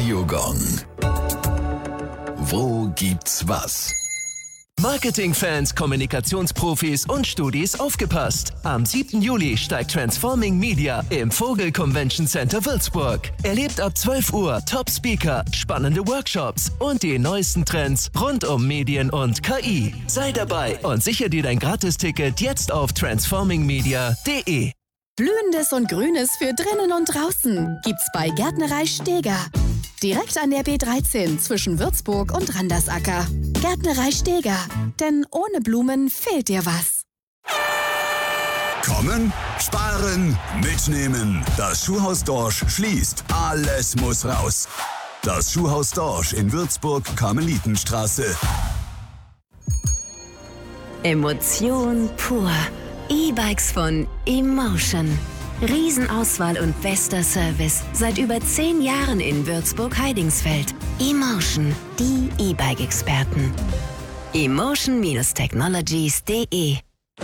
Radiogong. Wo gibt's was? Marketingfans, Kommunikationsprofis und Studis aufgepasst. Am 7. Juli steigt Transforming Media im Vogel Convention Center Würzburg. Erlebt ab 12 Uhr Top-Speaker, spannende Workshops und die neuesten Trends rund um Medien und KI. Sei dabei und sichere dir dein Gratisticket jetzt auf transformingmedia.de. Blühendes und Grünes für drinnen und draußen gibt's bei Gärtnerei Steger. Direkt an der B13 zwischen Würzburg und Randersacker. Gärtnerei Steger, denn ohne Blumen fehlt dir was. Kommen, sparen, mitnehmen. Das Schuhhaus Dorsch schließt. Alles muss raus. Das Schuhhaus Dorsch in Würzburg, Karmelitenstraße. Emotion pur. E-Bikes von Emotion. Riesenauswahl und bester Service. Seit über 10 Jahren in Würzburg-Heidingsfeld. Emotion, die E-Bike-Experten. Emotion-Technologies.de.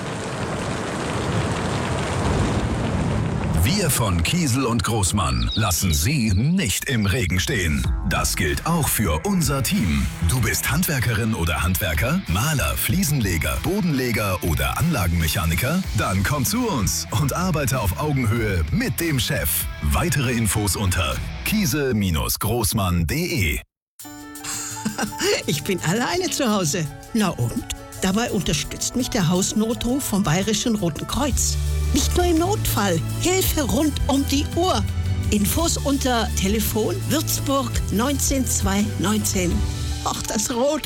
Wir von Kiesel und Großmann lassen Sie nicht im Regen stehen. Das gilt auch für unser Team. Du bist Handwerkerin oder Handwerker, Maler, Fliesenleger, Bodenleger oder Anlagenmechaniker? Dann komm zu uns und arbeite auf Augenhöhe mit dem Chef. Weitere Infos unter kiesel-großmann.de. Ich bin alleine zu Hause. Na und? Dabei unterstützt mich der Hausnotruf vom Bayerischen Roten Kreuz. Nicht nur im Notfall, Hilfe rund um die Uhr. Infos unter Telefon Würzburg 19219. Ach, das Rote.